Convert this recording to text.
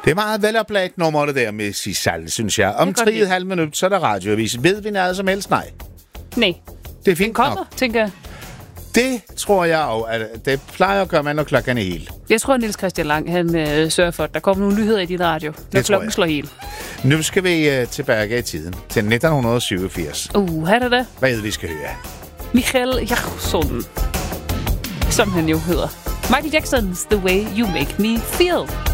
Det er meget veloplagt nummer, det der med Sisal, synes jeg. Om 3,5 minutter, så er der radioavis. Ved vi noget som helst? Nej. Nej. Det er fint kommer, nok. tænker jeg. Det tror jeg jo, at det plejer at gøre man, når klokken er helt. Jeg tror, at Niels Christian Lang, han sørger for, at der kommer nogle nyheder i dit radio, når klokken slår helt. Nu skal vi tilbage i tiden til 1987. Her er det. Hvad er det, vi skal høre? Michael Jackson, som han jo hedder. Michael Jackson's The Way You Make Me Feel.